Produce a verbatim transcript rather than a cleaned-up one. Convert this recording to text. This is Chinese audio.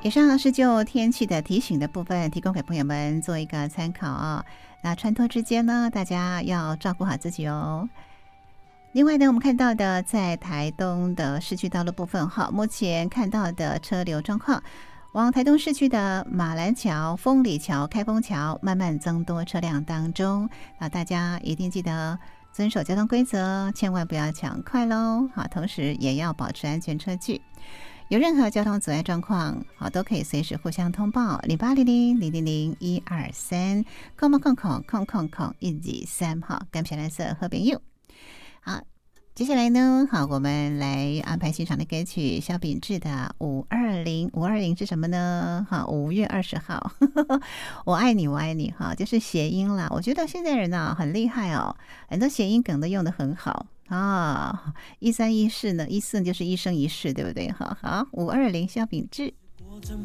以上是就天气的提醒的部分，提供给朋友们做一个参考啊、哦。那穿脱之间呢，大家要照顾好自己哦。另外呢，我们看到的在台东的市区道路部分，哈，目前看到的车流状况，往台东市区的马兰桥、丰里桥、开封桥慢慢增多车辆当中，那大家一定记得遵守交通规则，千万不要抢快喽。好，同时也要保持安全车距。有任何交通阻碍状况，好，都可以随时互相通报零八零零零零零一二三空空空空空空一二三号，感谢蓝色和朋友。好，接下来呢，好，我们来安排欣赏的歌曲，萧秉治的五二零。五二零是什么呢？好，五月二十号，呵呵，我爱你，我爱你，哈，就是谐音啦。我觉得现在人呢、啊、很厉害哦，很多谐音梗都用得很好。啊，一三一四呢，一四就是一生一世，对不对？好好，五二零萧秉治。